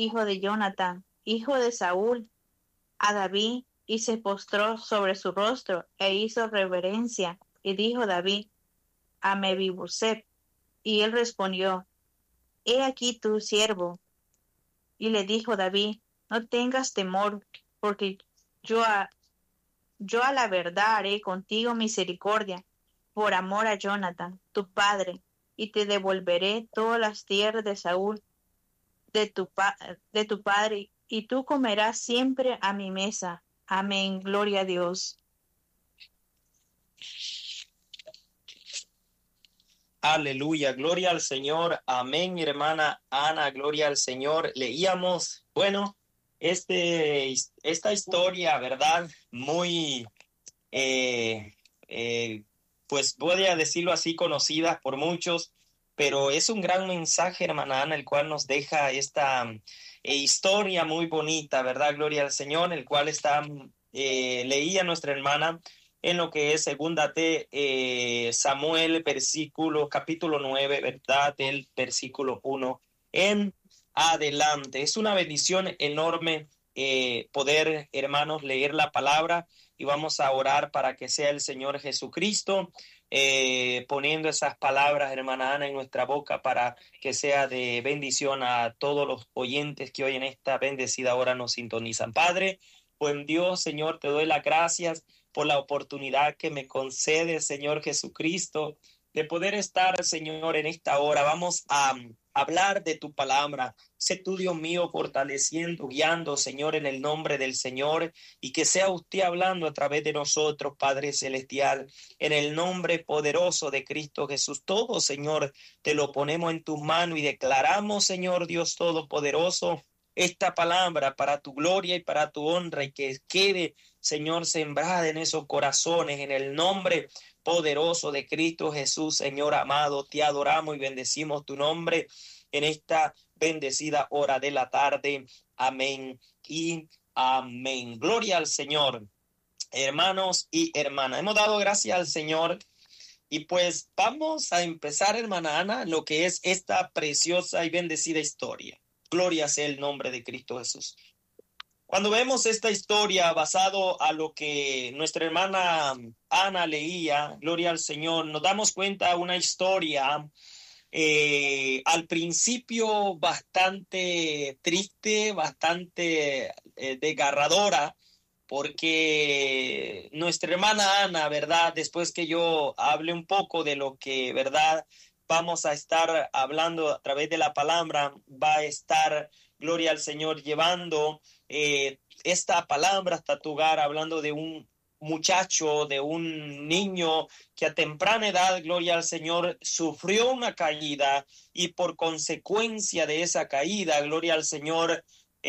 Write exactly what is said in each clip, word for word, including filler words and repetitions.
hijo de Jonathan, hijo de Saúl, a David, y se postró sobre su rostro, e hizo reverencia, y dijo David a Mefiboset, y él respondió, he aquí tu siervo. Y le dijo David, no tengas temor, porque yo a, yo a la verdad haré contigo misericordia, por amor a Jonathan, tu padre, y te devolveré todas las tierras de Saúl, de tu, pa de tu padre, y tú comerás siempre a mi mesa. Amén, gloria a Dios. Aleluya, gloria al Señor, amén, mi hermana Ana, gloria al Señor. Leíamos, bueno, este, esta historia, ¿verdad? Muy, eh, eh, pues voy a decirlo así, conocida por muchos, pero es un gran mensaje, hermana Ana, el cual nos deja esta eh, historia muy bonita, ¿verdad? Gloria al Señor, el cual está, eh, leía nuestra hermana en lo que es segunda de eh, Samuel, versículo, capítulo nueve, ¿verdad? Del versículo uno en adelante. Es una bendición enorme eh, poder, hermanos, leer la palabra, y vamos a orar para que sea el Señor Jesucristo eh, poniendo esas palabras, hermana Ana, en nuestra boca, para que sea de bendición a todos los oyentes que hoy en esta bendecida hora nos sintonizan. Padre, buen Dios, Señor, te doy las gracias por la oportunidad que me concede, Señor Jesucristo, de poder estar, Señor, en esta hora. Vamos a hablar de tu palabra. Sé tú, Dios mío, fortaleciendo, guiando, Señor, en el nombre del Señor, y que sea usted hablando a través de nosotros, Padre Celestial, en el nombre poderoso de Cristo Jesús. Todo, Señor, te lo ponemos en tus manos y declaramos, Señor Dios Todopoderoso, esta palabra para tu gloria y para tu honra, y que quede, Señor, sembrada en esos corazones, en el nombre poderoso de Cristo Jesús. Señor amado, te adoramos y bendecimos tu nombre en esta bendecida hora de la tarde. Amén y amén. Gloria al Señor, hermanos y hermanas. Hemos dado gracias al Señor, y pues vamos a empezar, hermana Ana, lo que es esta preciosa y bendecida historia. Gloria sea el nombre de Cristo Jesús. Cuando vemos esta historia basado a lo que nuestra hermana Ana leía, gloria al Señor, nos damos cuenta de una historia eh, al principio bastante triste, bastante eh, desgarradora, porque nuestra hermana Ana, ¿verdad? Después que yo hable un poco de lo que, ¿verdad?, vamos a estar hablando a través de la palabra, va a estar, gloria al Señor, llevando eh, esta palabra hasta tu hogar, hablando de un muchacho, de un niño que a temprana edad, gloria al Señor, sufrió una caída, y por consecuencia de esa caída, gloria al Señor,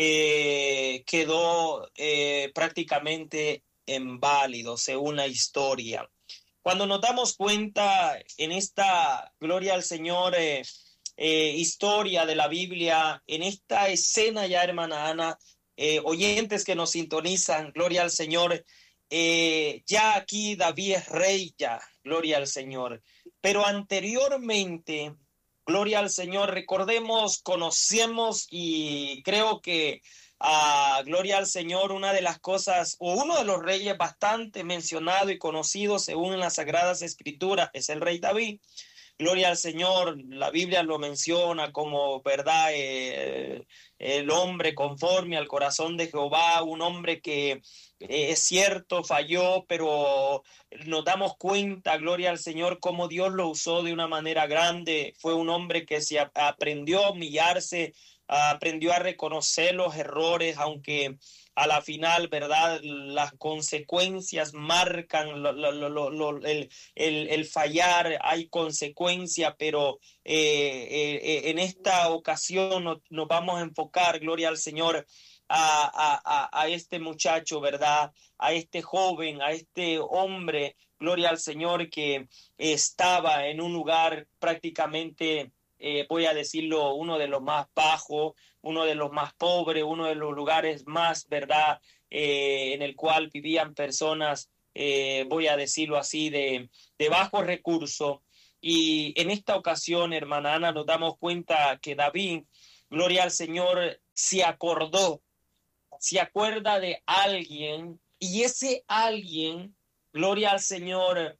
eh, quedó eh, prácticamente inválido, según la historia. Cuando nos damos cuenta en esta, gloria al Señor, eh, eh, historia de la Biblia, en esta escena ya, hermana Ana, eh, oyentes que nos sintonizan, gloria al Señor, eh, ya aquí David es rey ya, gloria al Señor. Pero anteriormente, gloria al Señor, recordemos, conocemos, y creo que Ah, gloria al Señor, una de las cosas, o uno de los reyes bastante mencionado y conocido según en las Sagradas Escrituras, es el rey David. Gloria al Señor, la Biblia lo menciona como, ¿verdad?, eh, el hombre conforme al corazón de Jehová, un hombre que eh, es cierto, falló, pero nos damos cuenta, gloria al Señor, cómo Dios lo usó de una manera grande. Fue un hombre que se aprendió a humillarse, aprendió a reconocer los errores, aunque a la final, ¿verdad?, las consecuencias marcan lo, lo, lo, lo, el, el, el fallar, hay consecuencia, pero eh, eh, en esta ocasión nos, nos vamos a enfocar, gloria al Señor, a, a, a este muchacho, ¿verdad?, a este joven, a este hombre, gloria al Señor, que estaba en un lugar prácticamente, Eh, voy a decirlo, uno de los más bajos, uno de los más pobres, uno de los lugares más, ¿verdad?, eh, en el cual vivían personas, eh, voy a decirlo así, de, de bajos recursos. Y en esta ocasión, hermana Ana, nos damos cuenta que David, gloria al Señor, se acordó, se acuerda de alguien, y ese alguien, gloria al Señor,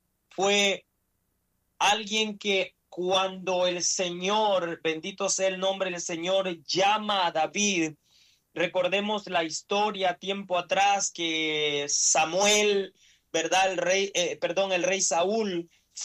fue alguien que cuando el Señor, bendito sea el nombre del Señor, llama a David. Recordemos la historia tiempo atrás que Samuel, ¿verdad? El rey, eh, perdón, el rey Saúl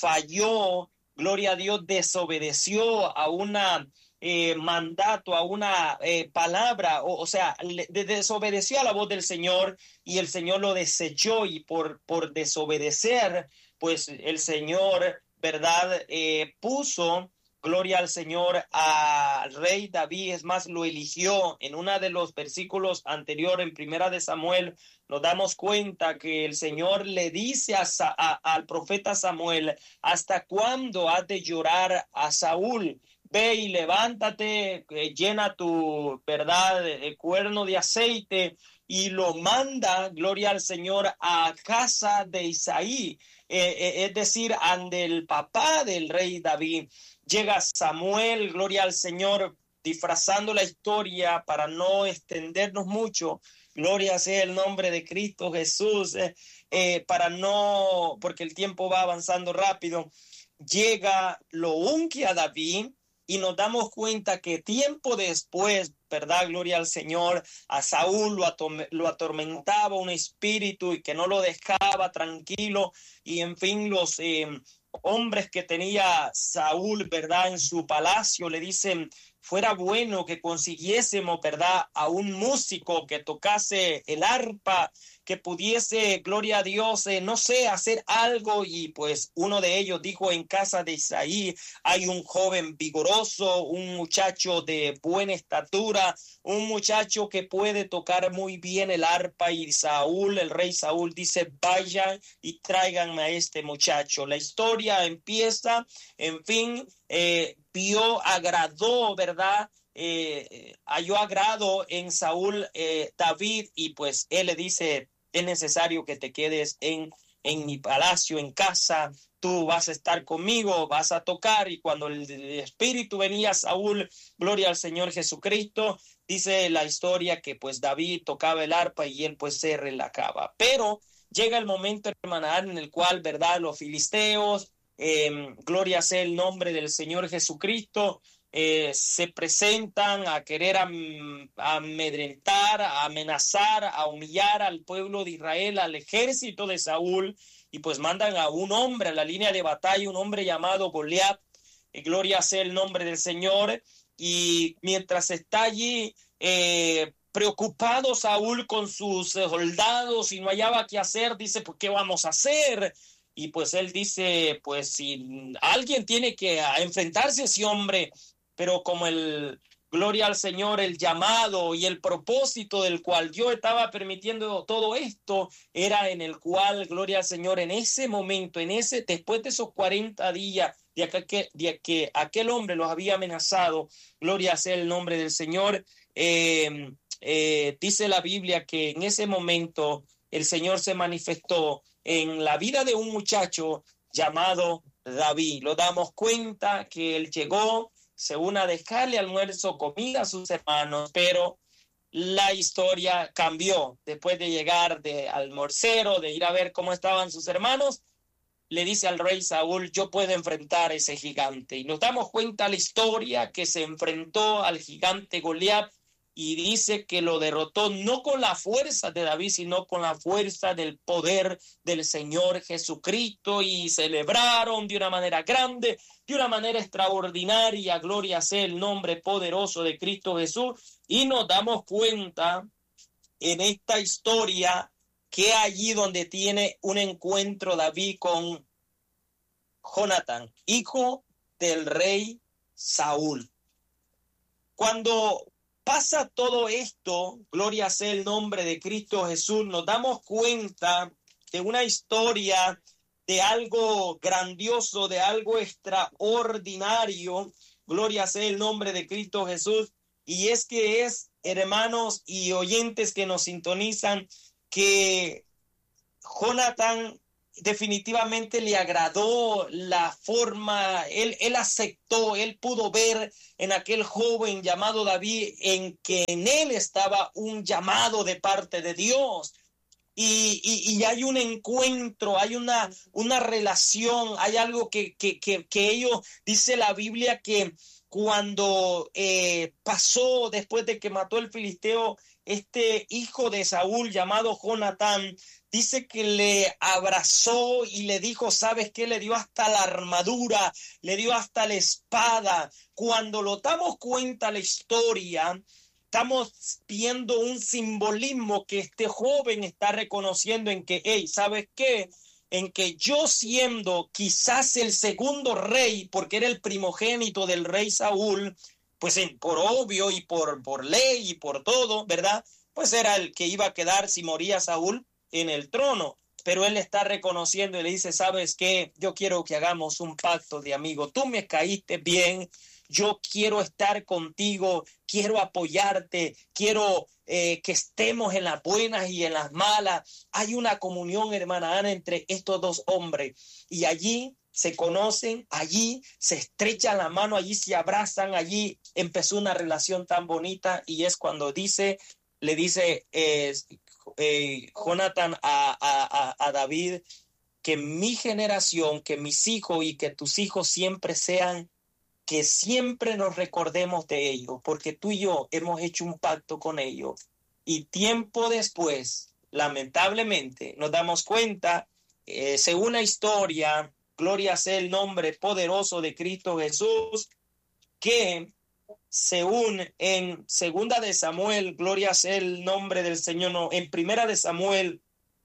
falló, gloria a Dios, desobedeció a una eh, mandato, a una eh, palabra, o, o sea, le, de, desobedeció a la voz del Señor y el Señor lo desechó, y por, por desobedecer, pues el Señor, ¿verdad? Eh, puso, gloria al Señor, al rey David. Es más, lo eligió. En uno de los versículos anteriores, en Primera de Samuel, nos damos cuenta que el Señor le dice a, a, al profeta Samuel: ¿hasta cuándo has de llorar a Saúl? Ve y levántate, eh, llena tu, ¿verdad?, el cuerno de aceite, y lo manda, gloria al Señor, a casa de Isaí, eh, eh, es decir, ante el papá del rey David. Llega Samuel, gloria al Señor, disfrazando la historia para no extendernos mucho. Gloria sea el nombre de Cristo Jesús, eh, eh, para no, porque el tiempo va avanzando rápido. Llega, lo unge a David, y nos damos cuenta que tiempo después, ¿verdad? Gloria al Señor, a Saúl lo, atom- lo atormentaba un espíritu y que no lo dejaba tranquilo, y en fin, los eh, hombres que tenía Saúl, ¿verdad?, en su palacio le dicen: fuera bueno que consiguiésemos, ¿verdad?, a un músico que tocase el arpa, que pudiese, gloria a Dios, eh, no sé, hacer algo. Y pues uno de ellos dijo: en casa de Isaí hay un joven vigoroso, un muchacho de buena estatura, un muchacho que puede tocar muy bien el arpa. Y Saúl, el rey Saúl, dice: vayan y tráiganme a este muchacho. La historia empieza, en fin, eh, vio, agradó, ¿verdad? Eh, halló agrado en Saúl, eh, David, y pues él le dice: es necesario que te quedes en, en mi palacio, en casa, tú vas a estar conmigo, vas a tocar. Y cuando el, el espíritu venía a Saúl, gloria al Señor Jesucristo, dice la historia que pues David tocaba el arpa y él pues se relajaba. Pero llega el momento, hermanal, en el cual, ¿verdad?, los filisteos, eh, gloria sea el nombre del Señor Jesucristo, Eh, se presentan a querer am, a amedrentar, a amenazar, a humillar al pueblo de Israel, al ejército de Saúl, y pues mandan a un hombre a la línea de batalla, un hombre llamado Goliat. Eh, gloria sea el nombre del Señor. Y mientras está allí, eh, preocupado Saúl con sus soldados y no hallaba qué hacer, dice: pues ¿qué vamos a hacer? Y pues él dice: pues si alguien tiene que enfrentarse a ese hombre. Pero como el, gloria al Señor, el llamado y el propósito del cual yo estaba permitiendo todo esto, era en el cual, gloria al Señor, en ese momento, en ese, después de esos cuarenta días de que, de que aquel hombre los había amenazado, gloria sea el nombre del Señor, eh, eh, dice la Biblia que en ese momento el Señor se manifestó en la vida de un muchacho llamado David. Lo damos cuenta que él llegó según a dejarle almuerzo, comida a sus hermanos, pero la historia cambió. Después de llegar de almorcero, de ir a ver cómo estaban sus hermanos, le dice al rey Saúl: yo puedo enfrentar a ese gigante. Y nos damos cuenta la historia que se enfrentó al gigante Goliat, y dice que lo derrotó no con la fuerza de David, sino con la fuerza del poder del Señor Jesucristo, y celebraron de una manera grande, de una manera extraordinaria. Gloria sea el nombre poderoso de Cristo Jesús. Y nos damos cuenta en esta historia que allí donde tiene un encuentro David con Jonatán, hijo del rey Saúl. Cuando pasa todo esto, gloria sea el nombre de Cristo Jesús, nos damos cuenta de una historia, de algo grandioso, de algo extraordinario. Gloria sea el nombre de Cristo Jesús. Y es que es, hermanos y oyentes que nos sintonizan, que Jonatán definitivamente le agradó la forma, él, él aceptó, él pudo ver en aquel joven llamado David en que en él estaba un llamado de parte de Dios. Y, y, y hay un encuentro, hay una, una relación, hay algo que, que, que, que ellos, dice la Biblia, que cuando eh, pasó después de que mató el filisteo, este hijo de Saúl llamado Jonatán, dice que le abrazó y le dijo, ¿sabes qué? Le dio hasta la armadura, le dio hasta la espada. Cuando lo damos cuenta la historia, estamos viendo un simbolismo que este joven está reconociendo en que, hey, ¿sabes qué? En que yo siendo quizás el segundo rey, porque era el primogénito del rey Saúl, pues en, por obvio y por, por ley y por todo, ¿verdad? Pues era el que iba a quedar si moría Saúl en el trono. Pero él está reconociendo y le dice, ¿sabes qué? Yo quiero que hagamos un pacto de amigo. Tú me caíste bien. Yo quiero estar contigo, quiero apoyarte, quiero eh, que estemos en las buenas y en las malas. Hay una comunión, hermana Ana, entre estos dos hombres. Y allí se conocen, allí se estrechan la mano, allí se abrazan, allí empezó una relación tan bonita. Y es cuando dice, le dice eh, eh, Jonatán a, a, a David, que mi generación, que mis hijos y que tus hijos siempre sean, que siempre nos recordemos de ellos, porque tú y yo hemos hecho un pacto con ellos. Y tiempo después, lamentablemente, nos damos cuenta, eh, según la historia, gloria sea el nombre poderoso de Cristo Jesús, que según en segunda de Samuel, gloria sea el nombre del Señor, no, en primera de Samuel,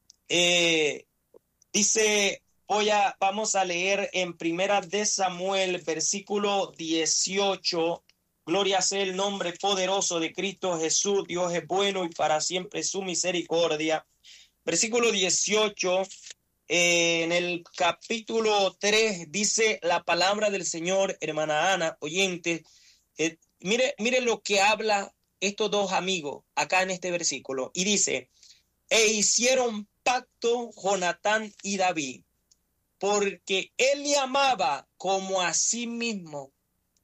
eh, dice... Voy a, vamos a leer en Primera de Samuel, versículo dieciocho. Gloria sea el nombre poderoso de Cristo Jesús. Dios es bueno y para siempre su misericordia. Versículo dieciocho, eh, en el capítulo tres, dice la palabra del Señor, hermana Ana, oyente. Eh, mire, mire lo que habla estos dos amigos acá en este versículo. Y dice, e hicieron pacto Jonatán y David, porque él le amaba como a sí mismo.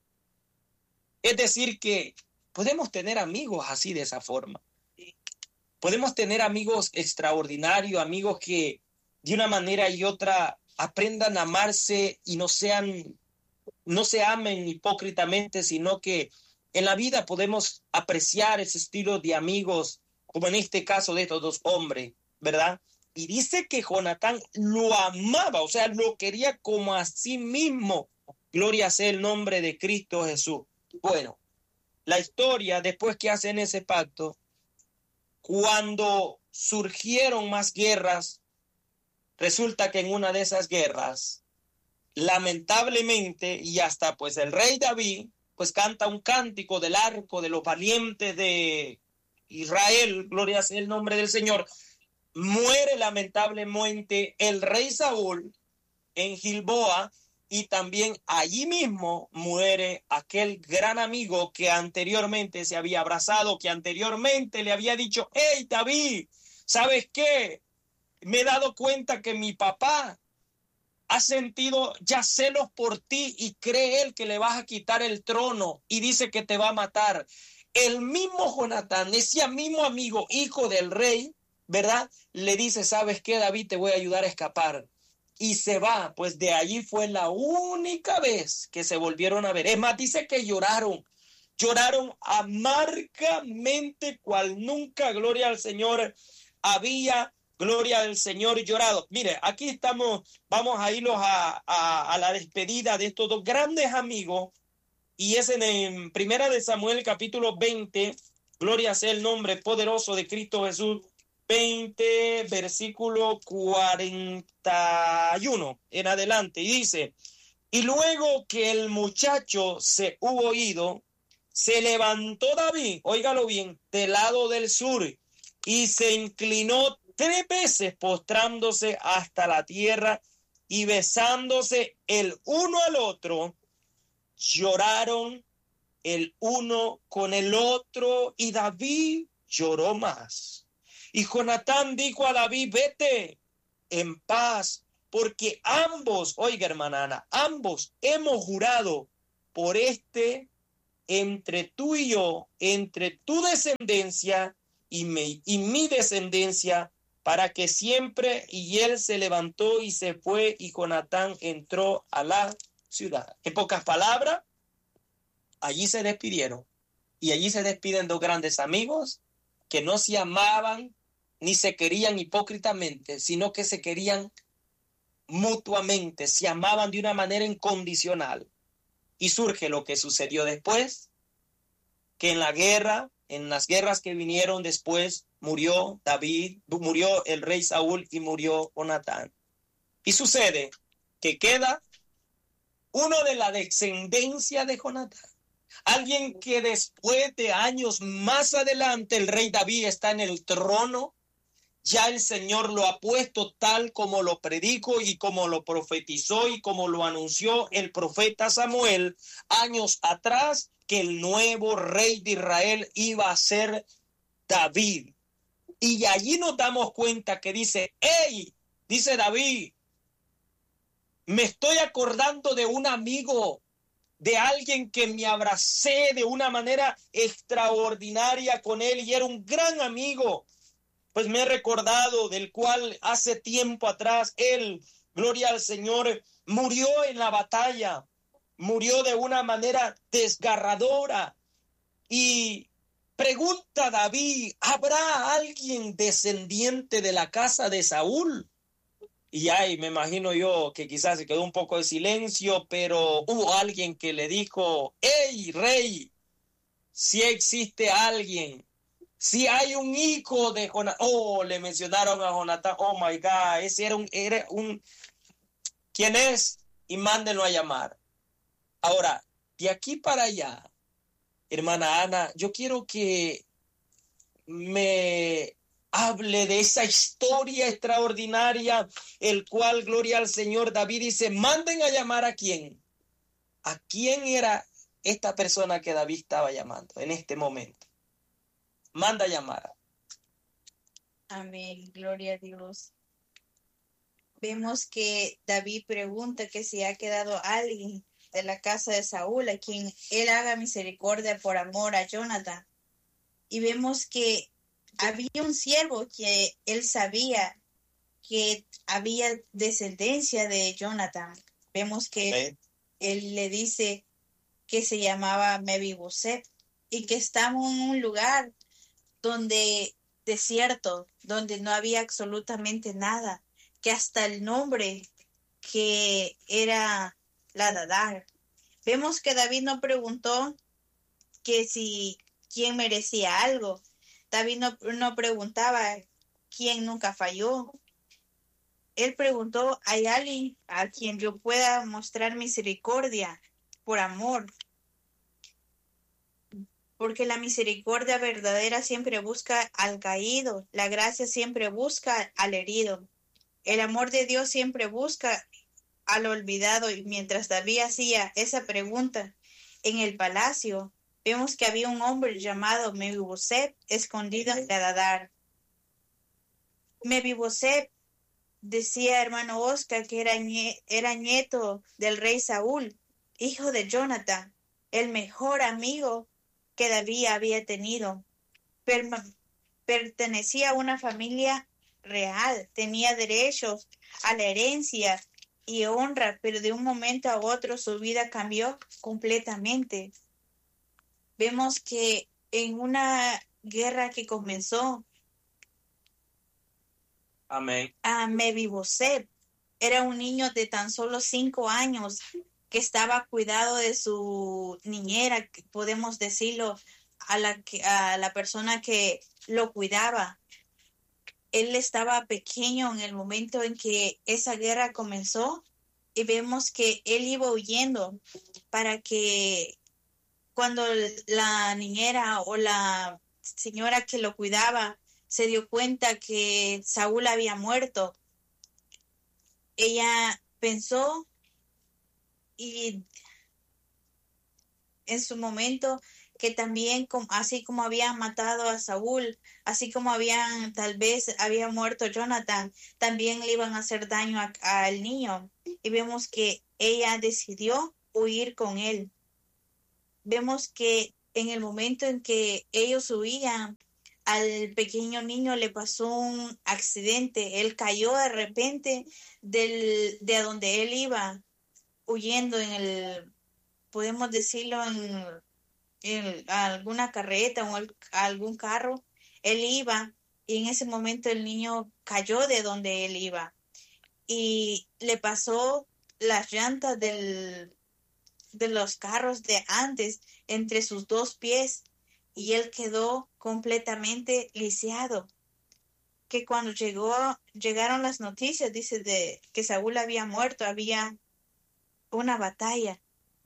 Es decir, que podemos tener amigos así de esa forma. Podemos tener amigos extraordinarios, amigos que de una manera y otra aprendan a amarse y no sean, no se amen hipócritamente, sino que en la vida podemos apreciar ese estilo de amigos, como en este caso de estos dos hombres, ¿verdad? Y dice que Jonatán lo amaba, o sea, lo quería como a sí mismo. Gloria sea el nombre de Cristo Jesús. Bueno, la historia, después que hacen ese pacto, cuando surgieron más guerras, resulta que en una de esas guerras, lamentablemente, y hasta pues el rey David, pues canta un cántico del arco de los valientes de Israel, gloria sea el nombre del Señor. Muere lamentablemente el rey Saúl en Gilboa y también allí mismo muere aquel gran amigo que anteriormente se había abrazado, que anteriormente le había dicho, hey David, ¿sabes qué? Me he dado cuenta que mi papá ha sentido ya celos por ti y cree él que le vas a quitar el trono y dice que te va a matar. El mismo Jonatán, ese mismo amigo, hijo del rey, ¿verdad? Le dice, ¿sabes qué, David? Te voy a ayudar a escapar. Y se va, pues de allí fue la única vez que se volvieron a ver. Es más, dice que lloraron, lloraron amargamente cual nunca, gloria al Señor, había, gloria al Señor, llorado. Mire, aquí estamos, vamos a irlos a, a, a la despedida de estos dos grandes amigos, y es en, en Primera de Samuel, capítulo veinte, gloria sea el nombre poderoso de Cristo Jesús, veinte, versículo cuarenta y uno en adelante, y dice, y luego que el muchacho se hubo ido, se levantó David, óigalo bien, del lado del sur, y se inclinó tres veces postrándose hasta la tierra y besándose el uno al otro, lloraron el uno con el otro, y David lloró más. Y Jonatán dijo a David, vete en paz, porque ambos, oiga hermana Ana, ambos hemos jurado por este, entre tú y yo, entre tu descendencia y mi, y mi descendencia, para que siempre, y él se levantó y se fue, y Jonatán entró a la ciudad. En pocas palabras, allí se despidieron, y allí se despiden dos grandes amigos que no se amaban ni se querían hipócritamente, sino que se querían mutuamente, se amaban de una manera incondicional. Y surge lo que sucedió después, que en la guerra, en las guerras que vinieron después, murió David, murió el rey Saúl y murió Jonatán. Y sucede que queda uno de la descendencia de Jonatán, alguien que después de años más adelante el rey David está en el trono. Ya el Señor lo ha puesto tal como lo predicó y como lo profetizó y como lo anunció el profeta Samuel años atrás, que el nuevo rey de Israel iba a ser David. Y allí nos damos cuenta que dice, hey, dice David, me estoy acordando de un amigo, de alguien que me abracé de una manera extraordinaria con él y era un gran amigo. Pues me he recordado del cual hace tiempo atrás él, gloria al Señor, murió en la batalla, murió de una manera desgarradora. Y pregunta David, ¿habrá alguien descendiente de la casa de Saúl? Y ahí me imagino yo que quizás se quedó un poco de silencio, pero hubo alguien que le dijo, hey, rey, si existe alguien. Si hay un hijo de Jonatán, oh, le mencionaron a Jonatán, oh my God, ese era un, era un, ¿quién es? Y mándenlo a llamar. Ahora, de aquí para allá, hermana Ana, yo quiero que me hable de esa historia extraordinaria, el cual, gloria al Señor, David dice, manden a llamar a quién. ¿A quién era esta persona que David estaba llamando en este momento? Manda a llamar. Amén, gloria a Dios. Vemos que David pregunta que si ha quedado alguien de la casa de Saúl a quien él haga misericordia por amor a Jonatán. Y vemos que había un siervo que él sabía que había descendencia de Jonatán. Vemos que él, él le dice que se llamaba Mefiboset y que estaba en un lugar donde desierto, donde no había absolutamente nada, que hasta el nombre que era Ladadar. Vemos que David no preguntó que si quién merecía algo. David no, no preguntaba quién nunca falló. Él preguntó, ¿hay alguien a quien yo pueda mostrar misericordia por amor? Porque la misericordia verdadera siempre busca al caído, la gracia siempre busca al herido, el amor de Dios siempre busca al olvidado. Y mientras David hacía esa pregunta en el palacio, vemos que había un hombre llamado Mefiboset escondido en Ladadar. Mefiboset, decía hermano Oscar, que era, nie- era nieto del rey Saúl, hijo de Jonatán, el mejor amigo que David había tenido. Perma- pertenecía a una familia real, tenía derechos a la herencia y honra, pero de un momento a otro su vida cambió completamente. Vemos que en una guerra que comenzó, Amén. a Mefiboset era un niño de tan solo cinco años que estaba cuidado de su niñera, podemos decirlo, a la, que, a la persona que lo cuidaba. Él estaba pequeño en el momento en que esa guerra comenzó y vemos que él iba huyendo para que cuando la niñera o la señora que lo cuidaba se dio cuenta que Saúl había muerto, ella pensó y en su momento que también, así como habían matado a Saúl, así como habían, tal vez había muerto Jonathan, también le iban a hacer daño al niño. Y vemos que ella decidió huir con él. Vemos que en el momento en que ellos huían, al pequeño niño le pasó un accidente. Él cayó de repente del, de donde él iba, huyendo en el, podemos decirlo, en, en alguna carreta o el, algún carro. Él iba y en ese momento el niño cayó de donde él iba y le pasó las llantas del, de los carros de antes entre sus dos pies y él quedó completamente lisiado. Que cuando llegó, llegaron las noticias, dice, de que Saúl había muerto, había una batalla.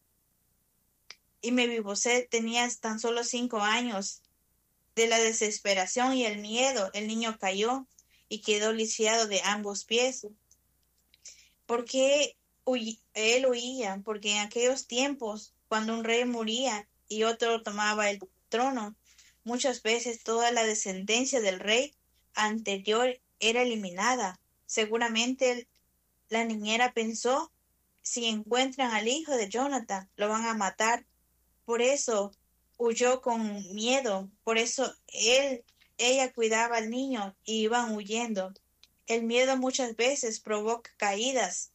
Y Mefiboset tenía tan solo cinco años. De la desesperación y el miedo, el niño cayó y quedó lisiado de ambos pies. ¿Por qué él huía? Porque en aquellos tiempos, cuando un rey moría y otro tomaba el trono, muchas veces toda la descendencia del rey anterior era eliminada. Seguramente la niñera pensó, si encuentran al hijo de Jonathan, lo van a matar. Por eso huyó con miedo, por eso él, ella cuidaba al niño y iban huyendo. El miedo muchas veces provoca caídas.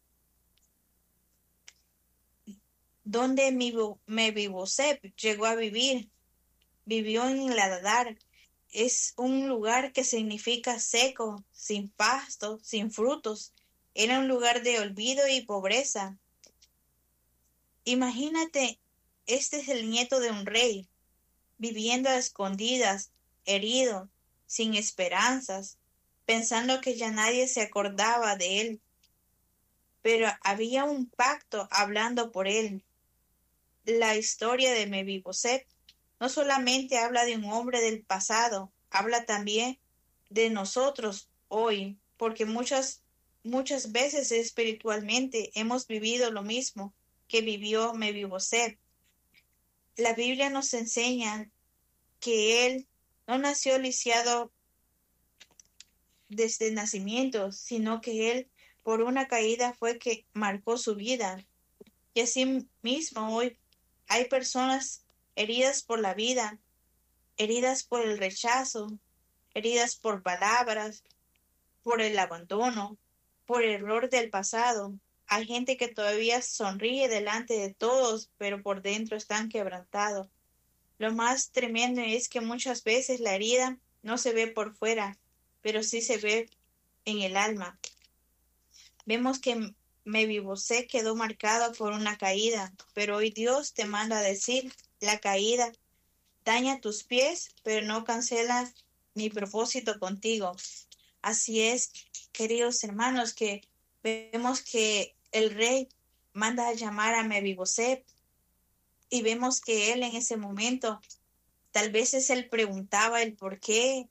Donde Mefiboset llegó a vivir, vivió en Ladar. Es un lugar que significa seco, sin pasto, sin frutos. Era un lugar de olvido y pobreza. Imagínate, este es el nieto de un rey, viviendo a escondidas, herido, sin esperanzas, pensando que ya nadie se acordaba de él. Pero había un pacto hablando por él. La historia de Mefiboset no solamente habla de un hombre del pasado, habla también de nosotros hoy, porque muchas, muchas veces espiritualmente hemos vivido lo mismo que vivió Mefiboset. La Biblia nos enseña que él no nació lisiado desde el nacimiento, sino que él por una caída fue que marcó su vida. Y así mismo hoy hay personas heridas por la vida, heridas por el rechazo, heridas por palabras, por el abandono, por el error del pasado. Hay gente que todavía sonríe delante de todos, pero por dentro están quebrantados. Lo más tremendo es que muchas veces la herida no se ve por fuera, pero sí se ve en el alma. Vemos que Mefiboset quedó marcado por una caída, pero hoy Dios te manda a decir, la caída daña tus pies, pero no cancela mi propósito contigo. Así es, queridos hermanos, que vemos que el rey manda a llamar a Mefiboset y vemos que él en ese momento, tal vez él preguntaba el por qué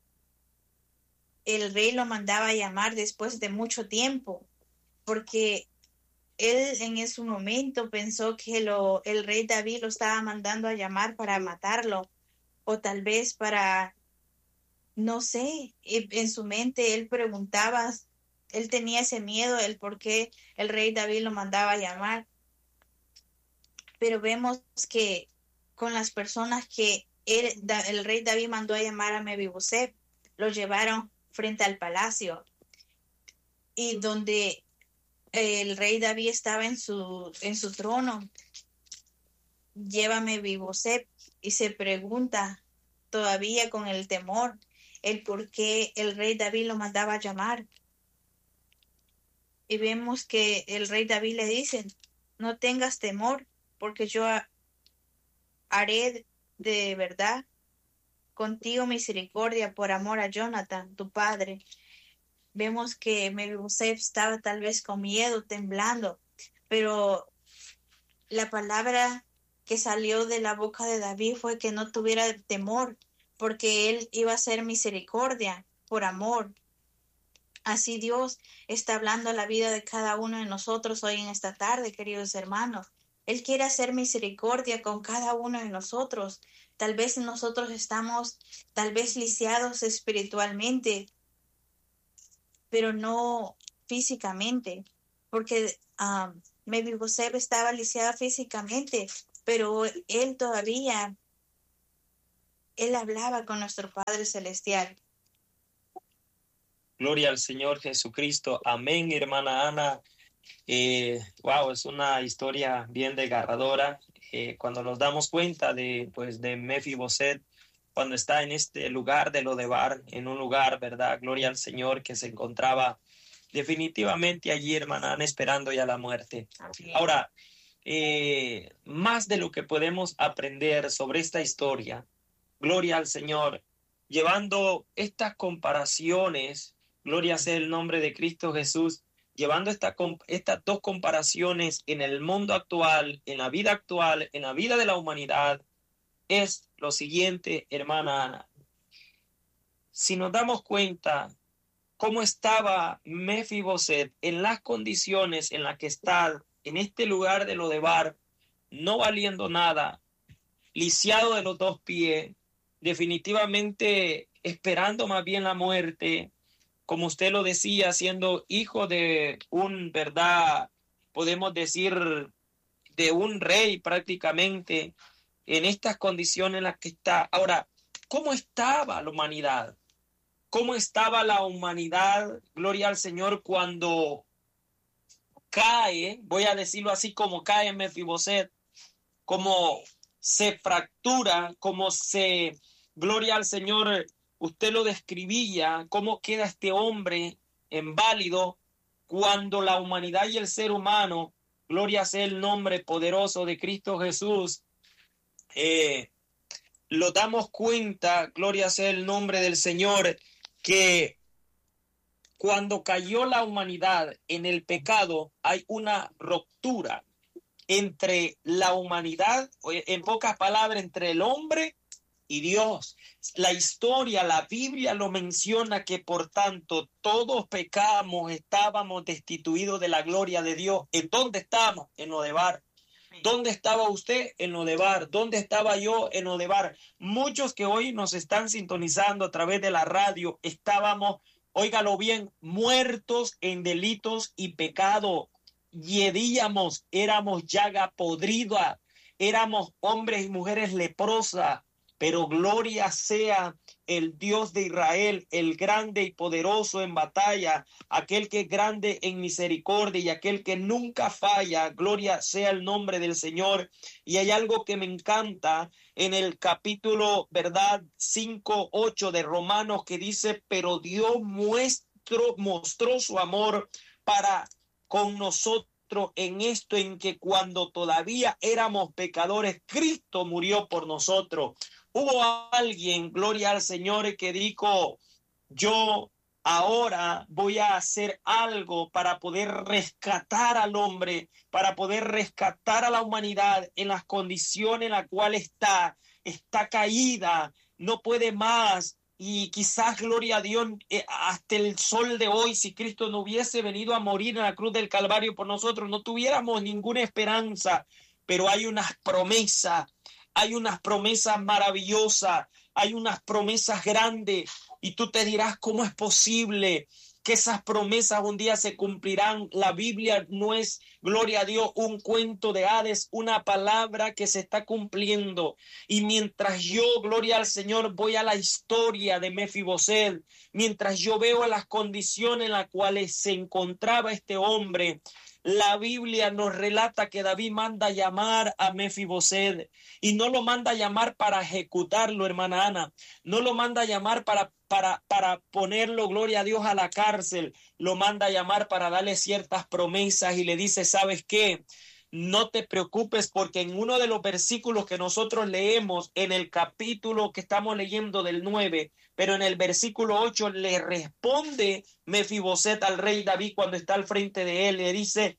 el rey lo mandaba a llamar después de mucho tiempo, porque él en ese momento pensó que lo, el rey David lo estaba mandando a llamar para matarlo, o tal vez para, no sé, en su mente él preguntaba, él tenía ese miedo, el por qué el rey David lo mandaba a llamar. Pero vemos que con las personas que él, el rey David mandó a llamar a Mefiboset, lo llevaron frente al palacio, y donde el rey David estaba en su, en su trono, lleva a Mefiboset y se pregunta todavía con el temor el por qué el rey David lo mandaba a llamar. Y vemos que el rey David le dice, no tengas temor, porque yo haré de verdad contigo misericordia por amor a Jonathan, tu padre. Vemos que Mefiboset estaba tal vez con miedo, temblando, pero la palabra que salió de la boca de David fue que no tuviera temor, porque él iba a hacer misericordia por amor. Así Dios está hablando a la vida de cada uno de nosotros hoy en esta tarde, queridos hermanos. Él quiere hacer misericordia con cada uno de nosotros. Tal vez nosotros estamos, tal vez lisiados espiritualmente, pero no físicamente, porque um, Mefiboseth estaba lisiado físicamente, pero él todavía, él hablaba con nuestro Padre Celestial. Gloria al Señor Jesucristo. Amén, hermana Ana. Eh, wow, es una historia bien desgarradora. Eh, cuando nos damos cuenta de, pues, de Mefiboseth, cuando está en este lugar de Lodebar, en un lugar, ¿verdad? Gloria al Señor, que se encontraba definitivamente allí, hermana Ana, esperando ya la muerte. Ahora, eh, más de lo que podemos aprender sobre esta historia, gloria al Señor, llevando estas comparaciones, gloria sea el nombre de Cristo Jesús, llevando esta, estas dos comparaciones en el mundo actual, en la vida actual, en la vida de la humanidad, es lo siguiente, hermana Ana. Si nos damos cuenta cómo estaba Mefiboseth en las condiciones en las que está en este lugar de Lodebar, no valiendo nada, lisiado de los dos pies, definitivamente esperando más bien la muerte, como usted lo decía, siendo hijo de un, verdad, podemos decir, de un rey prácticamente, en estas condiciones en las que está. Ahora, ¿cómo estaba la humanidad? ¿Cómo estaba la humanidad, gloria al Señor, cuando cae, voy a decirlo así, como cae Mefiboseth, como se fractura, como se, gloria al Señor, usted lo describía, cómo queda este hombre inválido cuando la humanidad y el ser humano, gloria sea el nombre poderoso de Cristo Jesús, eh, lo damos cuenta, gloria sea el nombre del Señor, que cuando cayó la humanidad en el pecado hay una ruptura entre la humanidad, en pocas palabras, entre el hombre y Dios. La historia, la Biblia lo menciona que por tanto todos pecamos, estábamos destituidos de la gloria de Dios. ¿En dónde estamos? En Lodebar. ¿Dónde estaba usted? En Lodebar. ¿Dónde estaba yo? En Lodebar. Muchos que hoy nos están sintonizando a través de la radio, estábamos, óigalo bien, muertos en delitos y pecado. Yedíamos, éramos llaga podrida, éramos hombres y mujeres leprosas, pero gloria sea el Dios de Israel, el grande y poderoso en batalla, aquel que es grande en misericordia y aquel que nunca falla, gloria sea el nombre del Señor. Y hay algo que me encanta en el capítulo, ¿verdad? cinco, ocho de Romanos, que dice, pero Dios muestro, mostró su amor para con nosotros en esto, en que cuando todavía éramos pecadores, Cristo murió por nosotros. Hubo alguien, gloria al Señor, que dijo, yo ahora voy a hacer algo para poder rescatar al hombre, para poder rescatar a la humanidad en las condiciones en las cuales está, está caída, no puede más. Y quizás, gloria a Dios, eh, hasta el sol de hoy, si Cristo no hubiese venido a morir en la cruz del Calvario por nosotros, no tuviéramos ninguna esperanza. Pero hay unas promesas, hay unas promesas maravillosas, hay unas promesas grandes. Y tú te dirás, ¿cómo es posible que esas promesas un día se cumplirán? La Biblia no es, gloria a Dios, un cuento de hadas, una palabra que se está cumpliendo. Y mientras yo, gloria al Señor, voy a la historia de Mefiboseth, mientras yo veo las condiciones en las cuales se encontraba este hombre, la Biblia nos relata que David manda llamar a Mefiboseth y no lo manda llamar para ejecutarlo, hermana Ana, no lo manda llamar para Para, para ponerlo, gloria a Dios, a la cárcel, lo manda a llamar para darle ciertas promesas y le dice, ¿sabes qué? No te preocupes, porque en uno de los versículos que nosotros leemos, en el capítulo que estamos leyendo del nueve, pero en el versículo ocho le responde Mefiboseth al rey David cuando está al frente de él, le dice,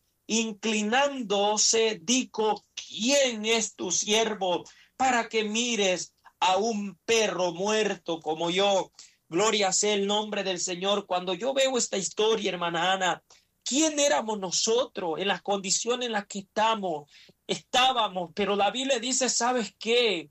inclinándose, dijo, ¿quién es tu siervo para que mires a un perro muerto como yo? Gloria sea el nombre del Señor. Cuando yo veo esta historia, hermana Ana, ¿Quién éramos nosotros en las condiciones en las que estamos, estábamos? Pero David le dice, ¿sabes qué?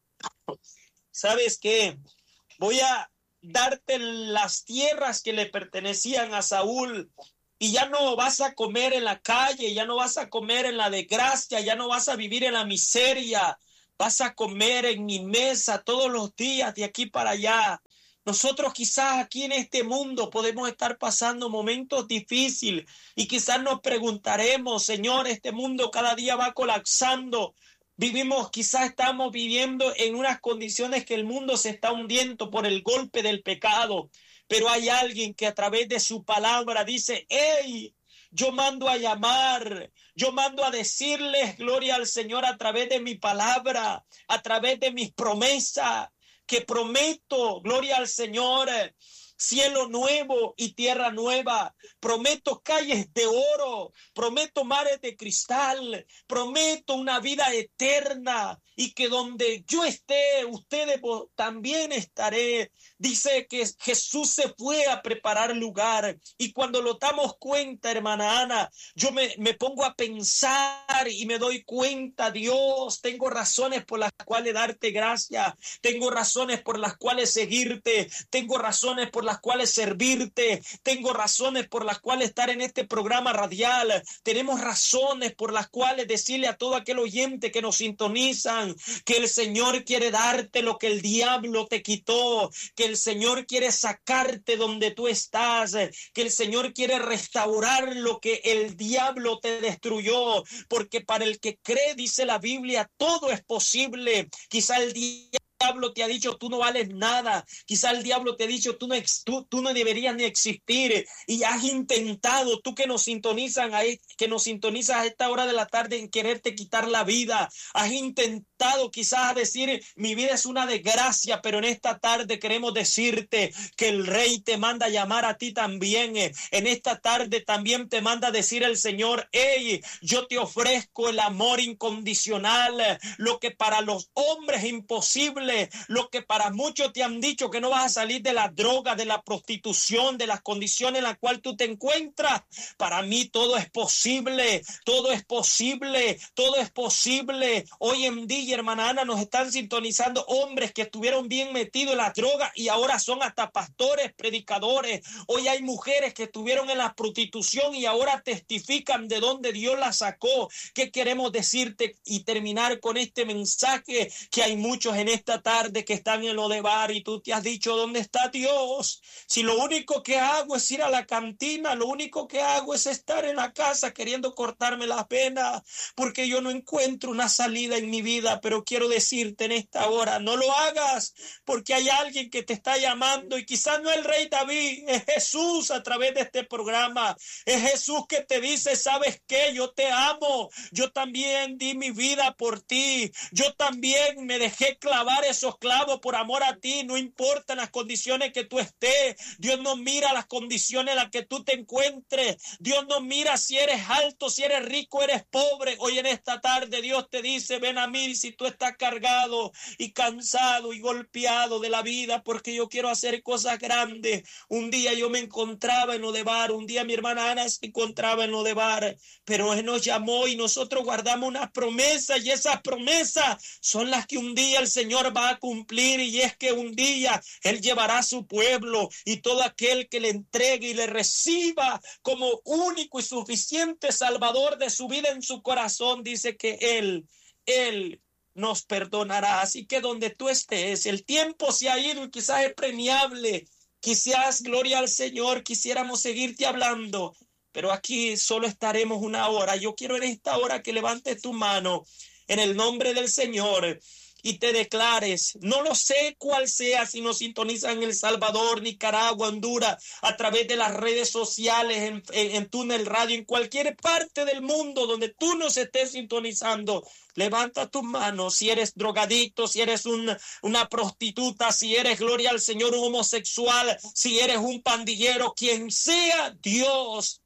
¿Sabes qué? Voy a darte las tierras que le pertenecían a Saúl y ya no vas a comer en la calle, ya no vas a comer en la desgracia, ya no vas a vivir en la miseria, vas a comer en mi mesa todos los días de aquí para allá. Nosotros quizás aquí en este mundo podemos estar pasando momentos difíciles y quizás nos preguntaremos, Señor, este mundo cada día va colapsando. Vivimos, quizás estamos viviendo en unas condiciones que el mundo se está hundiendo por el golpe del pecado, pero hay alguien que a través de su palabra dice, hey, yo mando a llamar, yo mando a decirles gloria al Señor a través de mi palabra, a través de mis promesas, que prometo, gloria al Señor, cielo nuevo y tierra nueva, prometo calles de oro, prometo mares de cristal, prometo una vida eterna y que donde yo esté, ustedes también estaré. Dice que Jesús se fue a preparar lugar y cuando lo damos cuenta, hermana Ana, yo me, me pongo a pensar y me doy cuenta, Dios, tengo razones por las cuales darte gracias, tengo razones por las cuales seguirte, tengo razones por las cuales servirte, tengo razones por las cuales estar en este programa radial, tenemos razones por las cuales decirle a todo aquel oyente que nos sintonizan que el Señor quiere darte lo que el diablo te quitó, que el Señor quiere sacarte donde tú estás, que el Señor quiere restaurar lo que el diablo te destruyó, porque para el que cree, dice la Biblia, todo es posible. Quizá el diablo diablo te ha dicho tú no vales nada, quizá el diablo te ha dicho tú no, tú, tú no deberías ni existir y has intentado, tú que nos sintonizan ahí, que nos sintonizas a esta hora de la tarde en quererte quitar la vida, has intentado quizás decir mi vida es una desgracia, pero en esta tarde queremos decirte que el Rey te manda a llamar a ti también, en esta tarde también te manda a decir el Señor, hey, yo te ofrezco el amor incondicional, lo que para los hombres es imposible, lo que para muchos te han dicho que no vas a salir de la droga, de la prostitución, de las condiciones en las cuales tú te encuentras. Para mí todo es posible, todo es posible, todo es posible. Hoy en día, hermana Ana, nos están sintonizando hombres que estuvieron bien metidos en la droga y ahora son hasta pastores, predicadores. Hoy hay mujeres que estuvieron en la prostitución y ahora testifican de dónde Dios las sacó. ¿Qué queremos decirte y terminar con este mensaje? Que hay muchos en esta tarde que están en lo de bar y tú te has dicho ¿dónde está Dios? Si lo único que hago es ir a la cantina, lo único que hago es estar en la casa queriendo cortarme las venas porque yo no encuentro una salida en mi vida, pero quiero decirte en esta hora, no lo hagas porque hay alguien que te está llamando y quizás no el Rey David, es Jesús a través de este programa, es Jesús que te dice, ¿sabes qué? Yo te amo, yo también di mi vida por ti, yo también me dejé clavar esos clavos por amor a ti, no importa las condiciones que tú estés, Dios no mira las condiciones en las que tú te encuentres, Dios no mira si eres alto, si eres rico, eres pobre. Hoy en esta tarde Dios te dice, ven a mí si tú estás cargado y cansado y golpeado de la vida, porque yo quiero hacer cosas grandes. Un día yo me encontraba en lo de bar, un día mi hermana Ana se encontraba en lo de bar, pero Él nos llamó y nosotros guardamos unas promesas y esas promesas son las que un día el Señor va a cumplir y es que un día Él llevará a su pueblo y todo aquel que le entregue y le reciba como único y suficiente Salvador de su vida en su corazón, dice que Él, Él nos perdonará. Así que donde tú estés, el tiempo se ha ido y quizás es premiable, quizás, gloria al Señor, quisiéramos seguirte hablando, pero aquí solo estaremos una hora. Yo quiero en esta hora que levantes tu mano en el nombre del Señor y te declares, no lo sé cuál sea, si nos sintonizan en El Salvador, Nicaragua, Honduras, a través de las redes sociales, en, en, en Túnel Radio, en cualquier parte del mundo donde tú nos estés sintonizando, levanta tus manos, si eres drogadicto, si eres un, una prostituta, si eres, gloria al Señor, un homosexual, si eres un pandillero, quien sea, Dios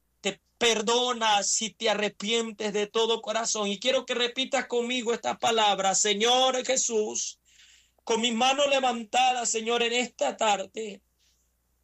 perdona si te arrepientes de todo corazón. Y quiero que repitas conmigo esta palabra, Señor Jesús, con mis manos levantadas, Señor, en esta tarde,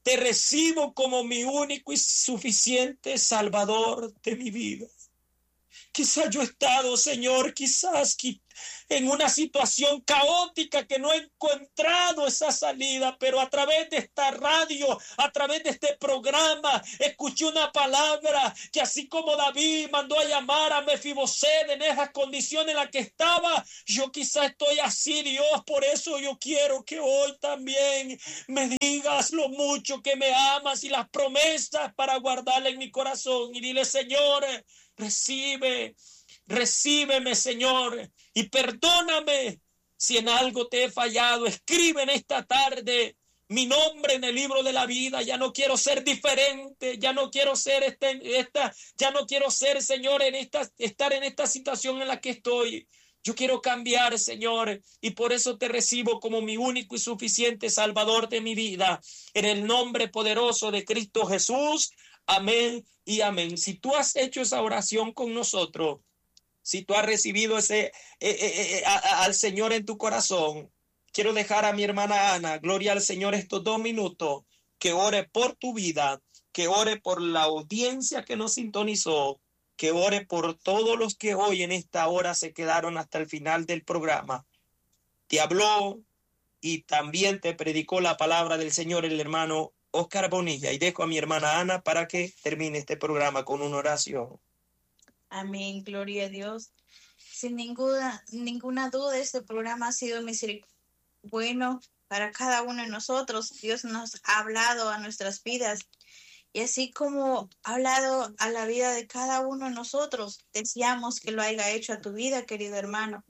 Te recibo como mi único y suficiente Salvador de mi vida. Quizás yo he estado, Señor, quizás en una situación caótica que no he encontrado esa salida, pero a través de esta radio, a través de este programa, escuché una palabra que así como David mandó a llamar a Mefiboset en esas condiciones en las que estaba, yo quizás estoy así, Dios, por eso yo quiero que hoy también me digas lo mucho que me amas y las promesas para guardarla en mi corazón y dile, Señor, recibe, recíbeme, Señor, y perdóname si en algo te he fallado. Escribe en esta tarde mi nombre en el libro de la vida. Ya no quiero ser diferente, ya no quiero ser este, esta, ya no quiero ser, Señor, en esta, estar en esta situación en la que estoy. Yo quiero cambiar, Señor, y por eso te recibo como mi único y suficiente Salvador de mi vida. En el nombre poderoso de Cristo Jesús. Amén y amén. Si tú has hecho esa oración con nosotros, si tú has recibido ese eh, eh, eh, a, a, al Señor en tu corazón, quiero dejar a mi hermana Ana, gloria al Señor, estos dos minutos, que ore por tu vida, que ore por la audiencia que nos sintonizó, que ore por todos los que hoy en esta hora se quedaron hasta el final del programa. Te habló y también te predicó la palabra del Señor el hermano Oscar Bonilla, y dejo a mi hermana Ana para que termine este programa con una oración. Amén, gloria a Dios. Sin ninguna, ninguna duda, este programa ha sido misericordioso, bueno para cada uno de nosotros. Dios nos ha hablado a nuestras vidas, y así como ha hablado a la vida de cada uno de nosotros, deseamos que lo haya hecho a tu vida, querido hermano.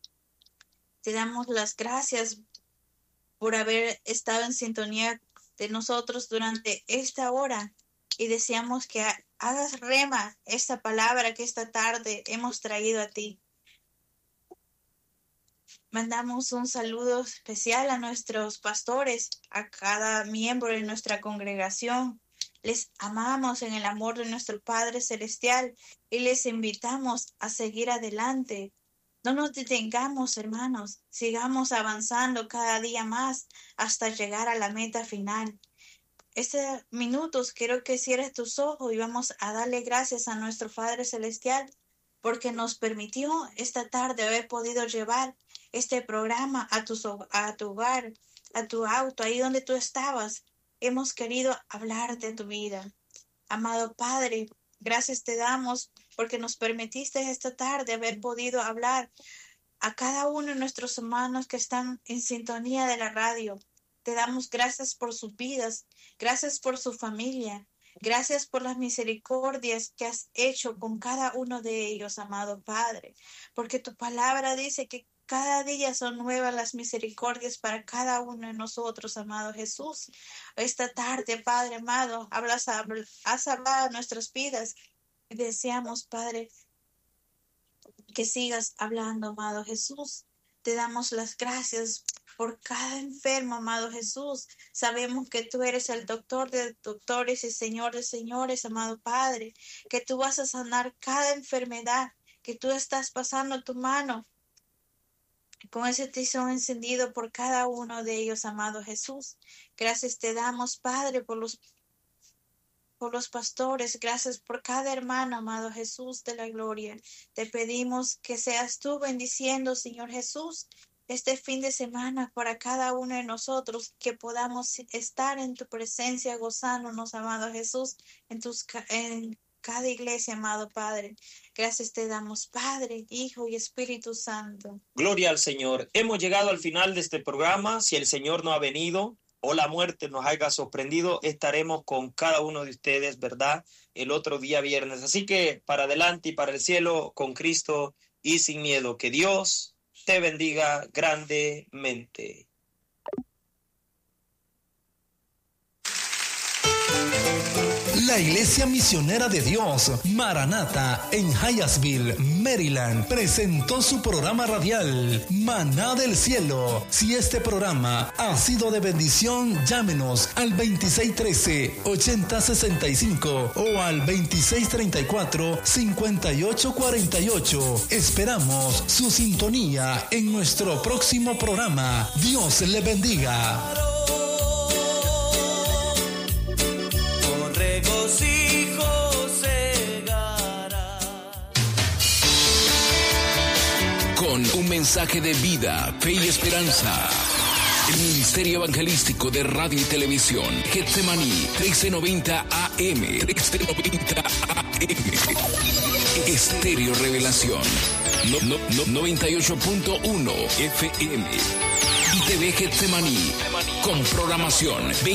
Te damos las gracias por haber estado en sintonía de nosotros durante esta hora, y deseamos que hagas rema esta palabra que esta tarde hemos traído a ti. Mandamos un saludo especial a nuestros pastores, a cada miembro de nuestra congregación. Les amamos en el amor de nuestro Padre Celestial y les invitamos a seguir adelante. No nos detengamos, hermanos, sigamos avanzando cada día más hasta llegar a la meta final. Estos minutos quiero que cierres tus ojos y vamos a darle gracias a nuestro Padre Celestial porque nos permitió esta tarde haber podido llevar este programa a tu, a tu hogar, a tu auto, ahí donde tú estabas. Hemos querido hablar de tu vida. Amado Padre, gracias te damos porque nos permitiste esta tarde haber podido hablar a cada uno de nuestros hermanos que están en sintonía de la radio. Te damos gracias por sus vidas, gracias por su familia, gracias por las misericordias que has hecho con cada uno de ellos, amado Padre, porque tu palabra dice que cada día son nuevas las misericordias para cada uno de nosotros, amado Jesús. Esta tarde, Padre amado, hablas, has hablado a nuestras vidas y deseamos, Padre, que sigas hablando, amado Jesús. Te damos las gracias por cada enfermo, amado Jesús. Sabemos que tú eres el doctor de doctores y Señor de señores, amado Padre, que tú vas a sanar cada enfermedad, que tú estás pasando tu mano con ese tizón encendido por cada uno de ellos, amado Jesús. Gracias te damos, Padre, por los, por los pastores. Gracias por cada hermano, amado Jesús de la gloria. Te pedimos que seas tú bendiciendo, Señor Jesús, este fin de semana para cada uno de nosotros, que podamos estar en tu presencia gozándonos, amado Jesús, en tus en cada iglesia, amado Padre. Gracias te damos, Padre, Hijo y Espíritu Santo. Gloria al Señor. Hemos llegado al final de este programa. Si el Señor no ha venido o la muerte nos haya sorprendido, estaremos con cada uno de ustedes, ¿verdad?, el otro día viernes. Así que para adelante y para el cielo con Cristo y sin miedo. Que Dios te bendiga grandemente. La Iglesia Misionera de Dios, Maranata, en Hyattsville, Maryland, presentó su programa radial, Maná del Cielo. Si este programa ha sido de bendición, llámenos al veintiséis trece, ochenta sesenta y cinco o al veintiséis treinta y cuatro, cincuenta y ocho cuarenta y ocho. Esperamos su sintonía en nuestro próximo programa. Dios le bendiga. mensaje de vida, fe y esperanza. El Ministerio Evangelístico de Radio y Televisión, Getsemaní, trece noventa A M, trece noventa A M. Estéreo Revelación, no, no, no, noventa y ocho punto uno F M. Y T V Getsemaní, con programación